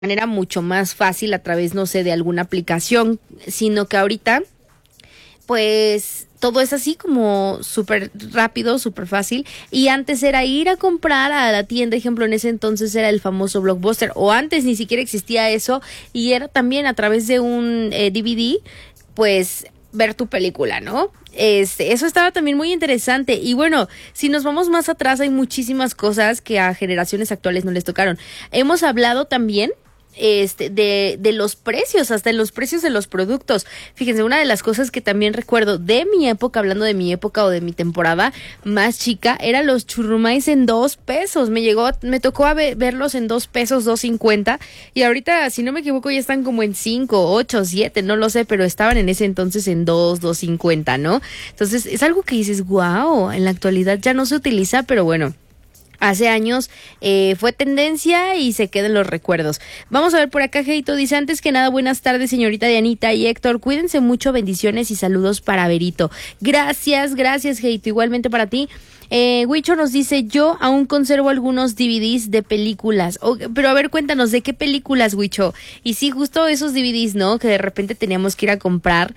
manera mucho más fácil a través, no sé, de alguna aplicación, sino que ahorita pues todo es así como súper rápido, súper fácil. Y antes era ir a comprar a la tienda, ejemplo, en ese entonces era el famoso Blockbuster, o antes ni siquiera existía eso, y era también a través de un DVD, pues ver tu película, ¿no? Eso estaba también muy interesante. Y bueno, si nos vamos más atrás, hay muchísimas cosas que a generaciones actuales no les tocaron. Hemos hablado también de los precios, hasta en los precios de los productos. Fíjense, una de las cosas que también recuerdo de mi época, hablando de mi época o de mi temporada más chica, eran los churrumais en 2 pesos. Me tocó verlos en 2 pesos, 2.50, y ahorita, si no me equivoco, ya están como en 5, 8, 7, no lo sé, pero estaban en ese entonces en 2.50, ¿no? Entonces, es algo que dices, wow, en la actualidad ya no se utiliza, pero bueno, hace años fue tendencia y se quedan los recuerdos. Vamos a ver por acá, Geito dice, antes que nada, buenas tardes, señorita Dianita y Héctor, cuídense mucho, bendiciones y saludos para Berito. Gracias, Geito, igualmente para ti. Huicho nos dice, yo aún conservo algunos DVDs de películas. Pero a ver, cuéntanos, ¿de qué películas, Huicho? Y sí, justo esos DVDs, ¿no? Que de repente teníamos que ir a comprar,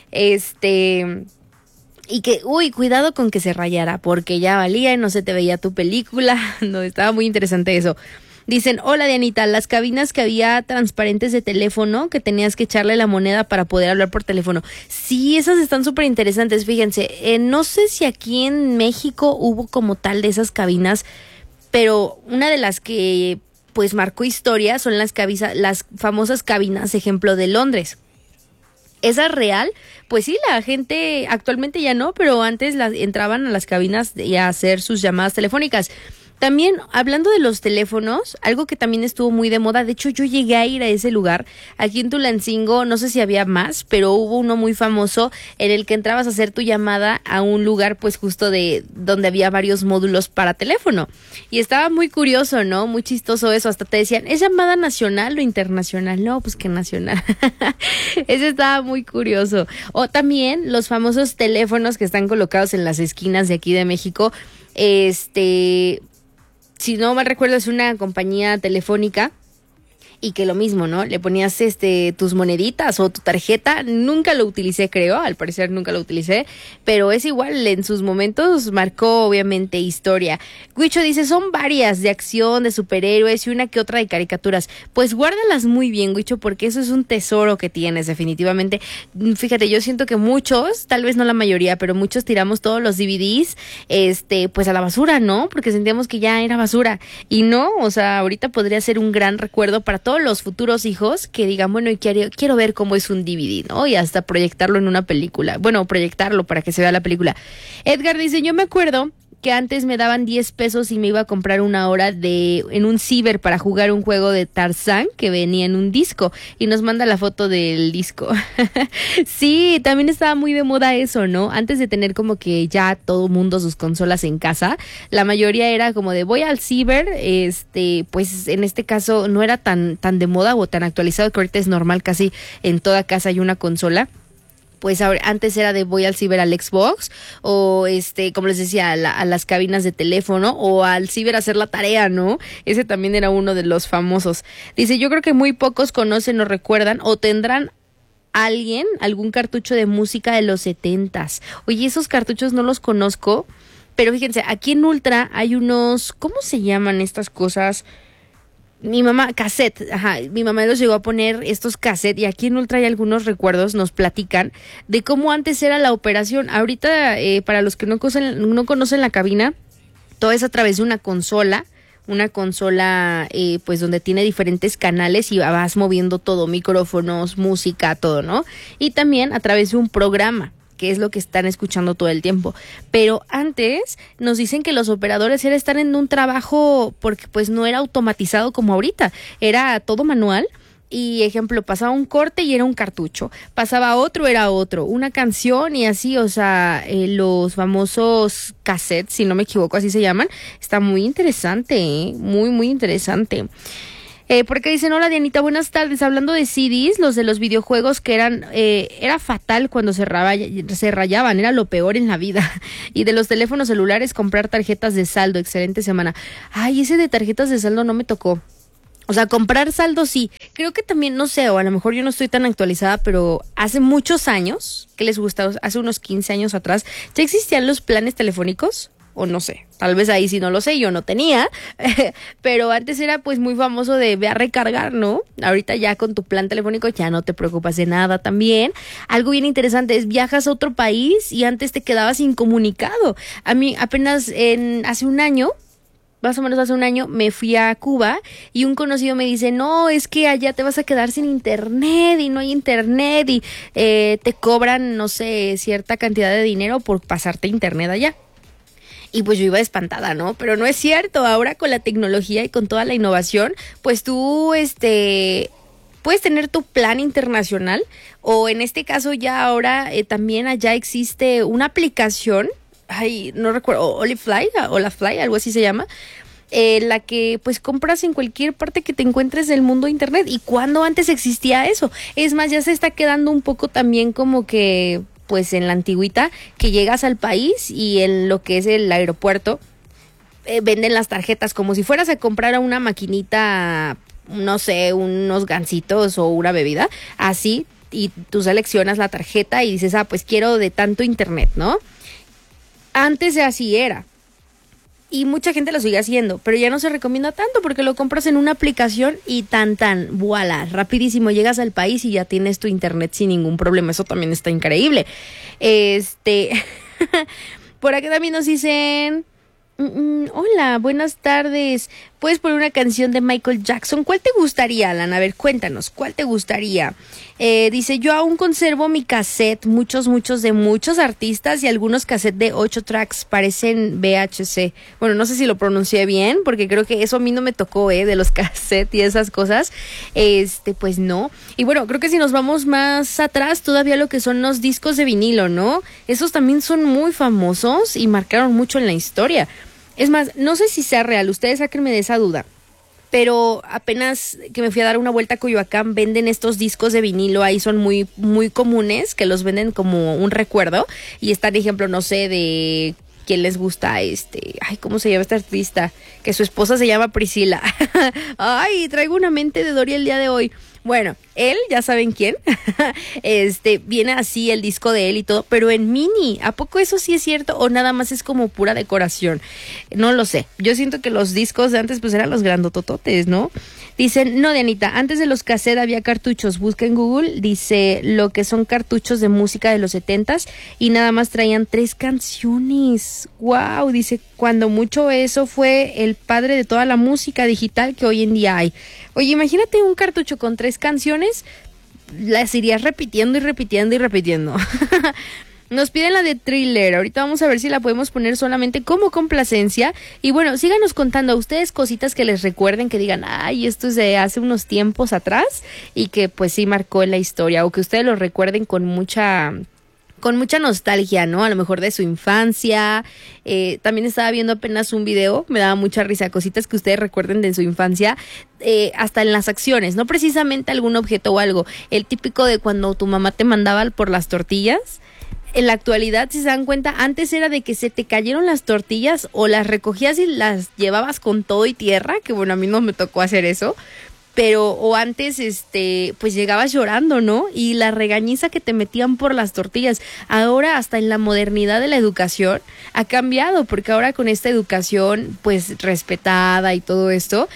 y que, cuidado con que se rayara, porque ya valía y no se te veía tu película. No, estaba muy interesante eso. Dicen, hola Dianita, las cabinas que había transparentes de teléfono, que tenías que echarle la moneda para poder hablar por teléfono. Sí, esas están súper interesantes, fíjense. No sé si aquí en México hubo como tal de esas cabinas, pero una de las que pues marcó historia son las famosas cabinas, ejemplo, de Londres. ¿Esa es real? Pues sí, la gente actualmente ya no, pero antes entraban a las cabinas a hacer sus llamadas telefónicas. También, hablando de los teléfonos, algo que también estuvo muy de moda, de hecho yo llegué a ir a ese lugar, aquí en Tulancingo, no sé si había más, pero hubo uno muy famoso en el que entrabas a hacer tu llamada a un lugar pues justo de donde había varios módulos para teléfono. Y estaba muy curioso, ¿no? Muy chistoso eso, hasta te decían, ¿es llamada nacional o internacional? No, pues que nacional. Ese estaba muy curioso. O también los famosos teléfonos que están colocados en las esquinas de aquí de México, si no mal recuerdo, es una compañía telefónica y que lo mismo, ¿no? Le ponías tus moneditas o tu tarjeta. Nunca lo utilicé, creo, al parecer nunca lo utilicé, pero es igual, en sus momentos marcó obviamente historia. Guicho dice, son varias de acción, de superhéroes y una que otra de caricaturas. Pues guárdalas muy bien, Guicho, porque eso es un tesoro que tienes, definitivamente. Fíjate, yo siento que muchos, tal vez no la mayoría, pero muchos tiramos todos los DVDs, pues a la basura, ¿no? Porque sentíamos que ya era basura. Y no, o sea, ahorita podría ser un gran recuerdo para todos los futuros hijos que digan, bueno, y quiero ver cómo es un DVD, ¿no? Y hasta proyectarlo en una película. Bueno, proyectarlo para que se vea la película. Edgar dice, yo me acuerdo que antes me daban 10 pesos y me iba a comprar una hora en un ciber para jugar un juego de Tarzán que venía en un disco, y nos manda la foto del disco. Sí, también estaba muy de moda eso, ¿no? Antes de tener como que ya todo mundo sus consolas en casa, la mayoría era como de voy al ciber, pues en este caso no era tan de moda o tan actualizado, que ahorita es normal, casi en toda casa hay una consola. Pues ahora, antes era de voy al ciber al Xbox, o como les decía, a las cabinas de teléfono, o al ciber a hacer la tarea, ¿no? Ese también era uno de los famosos. Dice, yo creo que muy pocos conocen o recuerdan, o tendrán algún cartucho de música de los 70s. Oye, esos cartuchos no los conozco, pero fíjense, aquí en Ultra hay unos, ¿cómo se llaman estas cosas? Mi mamá los llegó a poner, estos cassettes, y aquí en Ultra hay algunos recuerdos, nos platican de cómo antes era la operación. Ahorita, para los que no conocen la cabina, todo es a través de una consola, pues donde tiene diferentes canales y vas moviendo todo, micrófonos, música, todo, ¿no? Y también a través de un programa, que es lo que están escuchando todo el tiempo. Pero antes nos dicen que los operadores era estar en un trabajo, porque pues no era automatizado como ahorita, era todo manual. Y ejemplo, pasaba un corte y era un cartucho, pasaba otro, era otro, una canción y así, o sea, los famosos cassettes, si no me equivoco, así se llaman. Está muy interesante, muy, muy interesante. Porque dicen, hola Dianita, buenas tardes. Hablando de CDs, los de los videojuegos que era fatal cuando se rayaban, era lo peor en la vida. Y de los teléfonos celulares, comprar tarjetas de saldo. Excelente semana. Ay, ese de tarjetas de saldo no me tocó. O sea, comprar saldo sí. Creo que también, no sé, o a lo mejor yo no estoy tan actualizada, pero hace muchos años, ¿qué les gusta? Hace unos 15 años atrás, ¿ya existían los planes telefónicos? O no sé, tal vez ahí sí no lo sé, yo no tenía, pero antes era pues muy famoso de ve a recargar, ¿no? Ahorita ya con tu plan telefónico ya no te preocupas de nada también. Algo bien interesante es viajas a otro país y antes te quedabas incomunicado. A mí apenas hace un año, más o menos hace un año, me fui a Cuba y un conocido me dice, no, es que allá te vas a quedar sin internet y no hay internet y te cobran, no sé, cierta cantidad de dinero por pasarte internet allá. Y pues yo iba espantada, ¿no? Pero no es cierto, ahora con la tecnología y con toda la innovación, pues tú, puedes tener tu plan internacional o en este caso ya ahora también allá existe una aplicación, ay, no recuerdo, Olafly, algo así se llama, la que pues compras en cualquier parte que te encuentres del mundo de internet. ¿Y cuándo antes existía eso? Es más, ya se está quedando un poco también como que pues en la antigüita, que llegas al país y en lo que es el aeropuerto venden las tarjetas como si fueras a comprar a una maquinita, no sé, unos gansitos o una bebida, así, y tú seleccionas la tarjeta y dices, pues quiero de tanto internet, ¿no? Antes así era. Y mucha gente lo sigue haciendo, pero ya no se recomienda tanto porque lo compras en una aplicación y voilà, rapidísimo llegas al país y ya tienes tu internet sin ningún problema. Eso también está increíble. Por acá también nos dicen, hola, buenas tardes. ¿Puedes poner una canción de Michael Jackson? ¿Cuál te gustaría, Alan? A ver, cuéntanos, ¿cuál te gustaría? Dice, yo aún conservo mi cassette, muchos de muchos artistas y algunos cassettes de 8 tracks, parecen VHC. Bueno, no sé si lo pronuncié bien, porque creo que eso a mí no me tocó, de los cassettes y esas cosas. Pues no. Y bueno, creo que si nos vamos más atrás, todavía lo que son los discos de vinilo, ¿no? Esos también son muy famosos y marcaron mucho en la historia. Es más, no sé si sea real, ustedes sáquenme de esa duda, pero apenas que me fui a dar una vuelta a Coyoacán, venden estos discos de vinilo, ahí son muy, muy comunes, que los venden como un recuerdo, y está el ejemplo, no sé, de quién les gusta ¿cómo se llama esta artista? Que su esposa se llama Priscila. Ay, traigo una mente de Dory el día de hoy. Bueno, él, ya saben quién, viene así el disco de él y todo, pero en mini. ¿A poco eso sí es cierto o nada más es como pura decoración? No lo sé. Yo siento que los discos de antes pues eran los grandotototes, ¿no? Dicen, no, Dianita, antes de los cassettes había cartuchos. Busca en Google, dice lo que son cartuchos de música de los 70s y nada más traían 3 canciones. Wow, dice, cuando mucho eso fue el padre de toda la música digital que hoy en día hay. Oye, imagínate un cartucho con 3 canciones, las irías repitiendo y repitiendo y repitiendo. Nos piden la de Thriller, ahorita vamos a ver si la podemos poner solamente como complacencia. Y bueno, síganos contando a ustedes cositas que les recuerden, que digan, ay, esto es de hace unos tiempos atrás y que pues sí marcó en la historia, o que ustedes lo recuerden con mucha nostalgia, ¿no? A lo mejor de su infancia. También estaba viendo apenas un video, me daba mucha risa, cositas que ustedes recuerden de su infancia, hasta en las acciones, no precisamente algún objeto o algo. El típico de cuando tu mamá te mandaba por las tortillas. En la actualidad, si se dan cuenta, antes era de que se te cayeron las tortillas o las recogías y las llevabas con todo y tierra, que bueno, a mí no me tocó hacer eso, pero o antes pues llegabas llorando, ¿no? Y la regañiza que te metían por las tortillas. Ahora hasta en la modernidad de la educación ha cambiado, porque ahora con esta educación pues respetada y todo esto,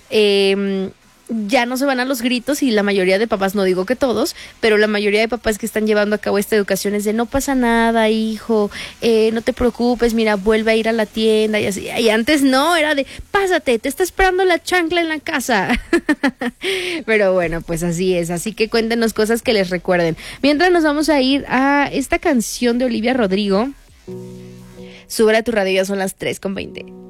ya no se van a los gritos, y la mayoría de papás, no digo que todos, pero la mayoría de papás que están llevando a cabo esta educación es de no pasa nada, hijo, no te preocupes, mira, vuelve a ir a la tienda y así. Y antes no, era de pásate, te está esperando la chancla en la casa. Pero bueno, pues así es, así que cuéntenos cosas que les recuerden. Mientras nos vamos a ir a esta canción de Olivia Rodrigo. Sube a tu radio, ya son las 3:20.